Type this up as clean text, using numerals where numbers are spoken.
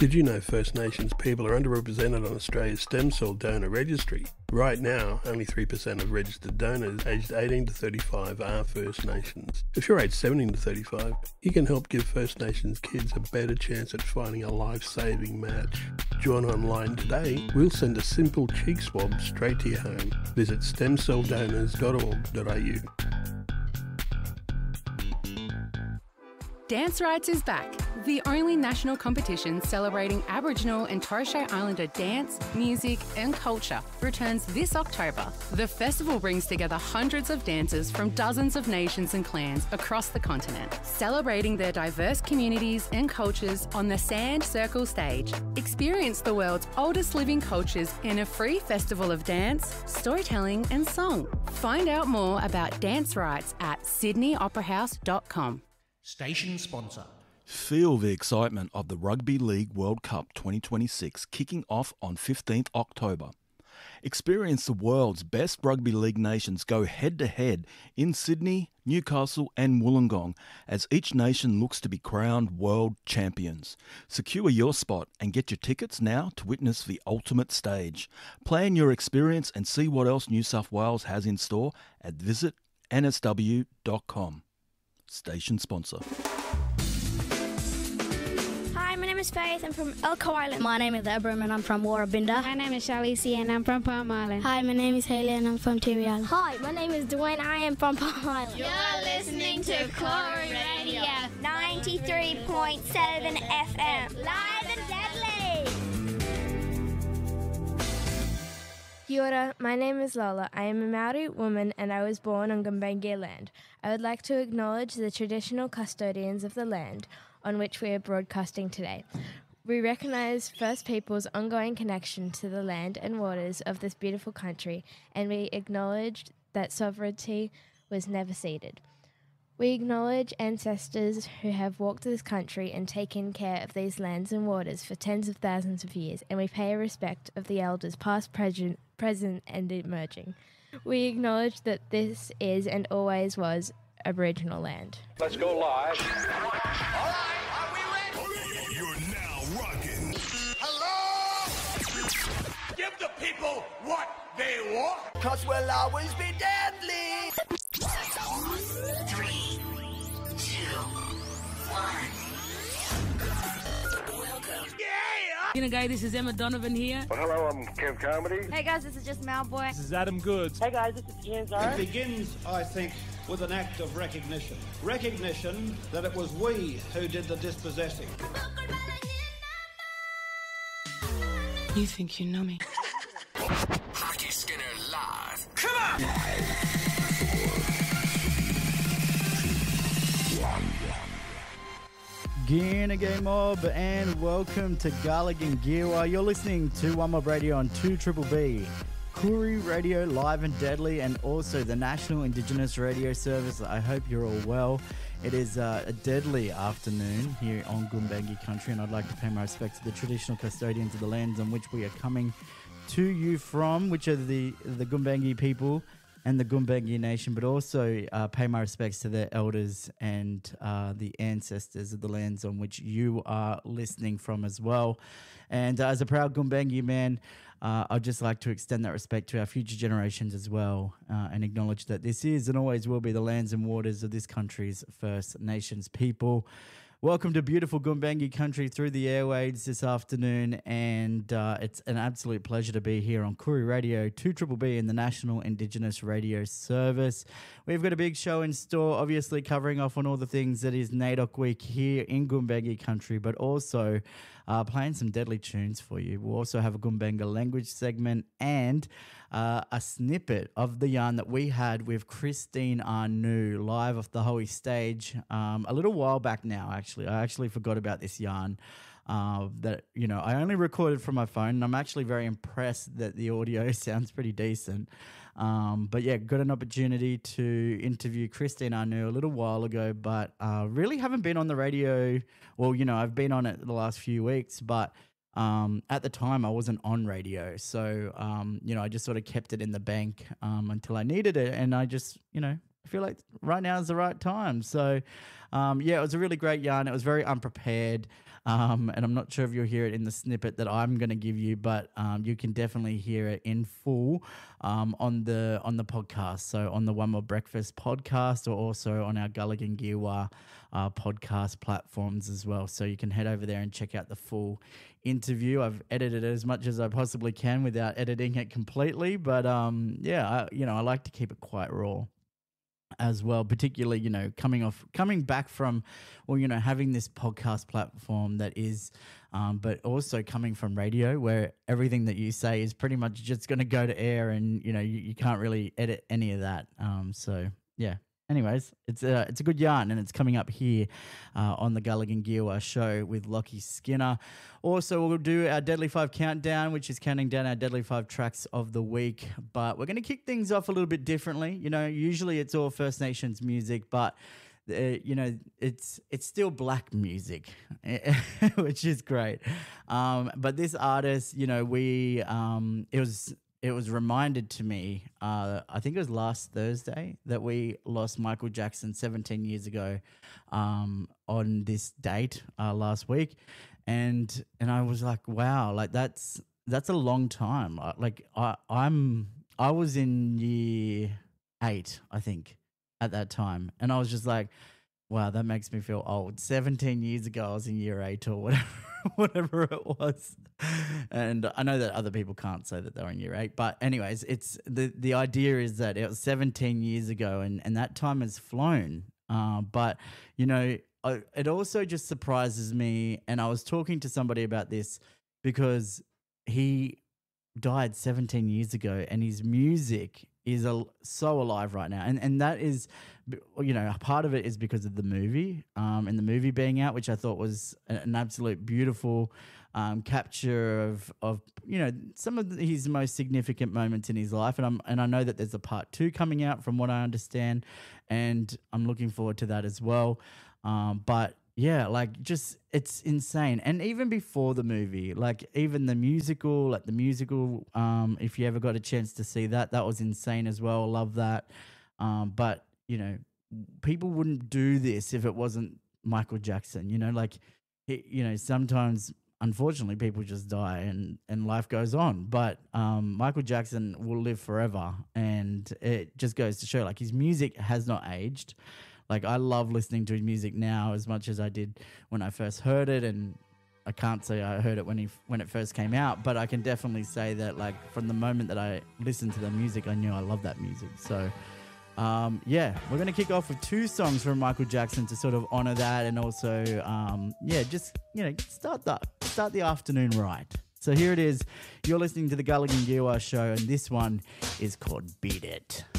Did you know First Nations people are underrepresented on Australia's stem cell donor registry? Right now, only 3% of registered donors aged 18 to 35 are First Nations. If you're aged 17 to 35, you can help give First Nations kids a better chance at finding a life-saving match. Join online today. We'll send a simple cheek swab straight to your home. Visit stemcelldonors.org.au. Dance Rights is back, the only national competition celebrating Aboriginal and Torres Strait Islander dance, music and culture returns this October. The festival brings together hundreds of dancers from dozens of nations and clans across the continent, celebrating their diverse communities and cultures on the Sand Circle stage. Experience the world's oldest living cultures in a free festival of dance, storytelling and song. Find out more about Dance Rights at sydneyoperahouse.com. Station sponsor. Feel the excitement of the Rugby League World Cup 2026 kicking off on 15th October. Experience the world's best rugby league nations go head-to-head in Sydney, Newcastle and Wollongong as each nation looks to be crowned world champions. Secure your spot and get your tickets now to witness the ultimate stage. Plan your experience and see what else New South Wales has in store at visitnsw.com. Station sponsor. Hi, my name is Faith. I'm from Elko Island. My name is Abram and I'm from Warrabinda. My name is Shalisi and I'm from Palm Island. Hi, my name is Haley and I'm from Tiwi Island. Hi, my name is Dwayne. I am from Palm Island. You're listening to Corey Radio 93.7 FM. Live and deadly. Kia ora, my name is Lola. I am a Maori woman and I was born on Gumbaynggirr land. I would like to acknowledge the traditional custodians of the land on which we are broadcasting today. We recognise First Peoples' ongoing connection to the land and waters of this beautiful country, and we acknowledge that sovereignty was never ceded. We acknowledge ancestors who have walked this country and taken care of these lands and waters for tens of thousands of years, and we pay respect of the elders past, present and emerging. We acknowledge that this is and always was Aboriginal land. Let's go live. All right, are we ready? You're now rocking. Hello? Give the people what they want. 'Cause we'll always be deadly. 3, 2, 1. Welcome. Yeah! G'day guys, this is Emma Donovan here. Well, hello, I'm Kev Carmody. Hey guys, this is just Malboy. This is Adam Goods. Hey guys, this is Kenzo. It begins, I think, with an act of recognition. Recognition that it was we who did the dispossessing. You think you know me? Hockey Skinner live. Come on! G'day mob and welcome to Garligan Gearwa. You're listening to One Mob Radio on 2BBB, Koori Radio Live and Deadly, and also the National Indigenous Radio Service. I hope you're all well. It is a deadly afternoon here on Gumbaynggirr country, and I'd like to pay my respects to the traditional custodians of the lands on which we are coming to you from, which are the Gumbaynggirr people and the Gumbaynggirr Nation, but also pay my respects to their elders and the ancestors of the lands on which you are listening from as well. And as a proud Gumbaynggirr man, I'd just like to extend that respect to our future generations as well, and acknowledge that this is and always will be the lands and waters of this country's First Nations people. Welcome to beautiful Gumbaynggirr country through the airwaves this afternoon, and it's an absolute pleasure to be here on Koori Radio 2BBB in the National Indigenous Radio Service. We've got a big show in store, obviously covering off on all the things that is NAIDOC Week here in Gumbaynggirr country, but also playing some deadly tunes for you. We'll also have a Gumbaynggirr language segment and a snippet of the yarn that we had with Christine Anu live off the Hoey stage a little while back now, actually. I actually forgot about this yarn that, you know, I only recorded from my phone, and I'm actually very impressed that the audio sounds pretty decent. But yeah, got an opportunity to interview Christine Anu a little while ago, but really haven't been on the radio. Well, you know, I've been on it the last few weeks, but at the time I wasn't on radio. So, you know, I just sort of kept it in the bank until I needed it. And I just, you know, I feel like right now is the right time. So, yeah, it was a really great yarn. It was very unprepared. And I'm not sure if you'll hear it in the snippet that I'm going to give you, but you can definitely hear it in full on the podcast. So on the One More Breakfast podcast, or also on our Gulligan Gearwa podcast platforms as well. So you can head over there and check out the full interview. I've edited it as much as I possibly can without editing it completely, but yeah, I like to keep it quite raw as well, particularly, coming back from, having this podcast platform that is, but also coming from radio where everything that you say is pretty much just going to go to air, and, you can't really edit any of that. So yeah. Anyways, it's a good yarn, and it's coming up here on the Gulligan Gearwa show with Lockie Skinner. Also, we'll do our Deadly 5 countdown, which is counting down our Deadly 5 tracks of the week. But we're going to kick things off a little bit differently. Usually it's all First Nations music, but it's still black music, which is great. But this artist, it was reminded to me, I think it was last Thursday, that we lost Michael Jackson 17 years ago on this date last week. And I was like, wow, like that's a long time. I was in year 8, I think, at that time. And I was just like, wow, that makes me feel old. 17 years ago, I was in year 8 or whatever it was. And I know that other people can't say that they're in year 8. But anyways, it's the idea is that it was 17 years ago, and that time has flown. But, it also just surprises me. And I was talking to somebody about this because he died 17 years ago, and his music is so alive right now. And that is, part of it is because of the movie, and the movie being out, which I thought was an absolute beautiful capture of some of his most significant moments in his life. And I know that there's a part 2 coming out from what I understand, and I'm looking forward to that as well. But yeah, it's insane. And even before the movie, even the musical, if you ever got a chance to see that was insane as well. Love that. But, people wouldn't do this if it wasn't Michael Jackson, sometimes, unfortunately, people just die and life goes on. But Michael Jackson will live forever. And it just goes to show, his music has not aged. I love listening to his music now as much as I did when I first heard it, and I can't say I heard it when it first came out, but I can definitely say that from the moment that I listened to the music, I knew I loved that music. So yeah, we're going to kick off with 2 songs from Michael Jackson to sort of honor that, and also start the afternoon right. So here it is. You're listening to the Gulligan Gearwa show, and this one is called Beat It.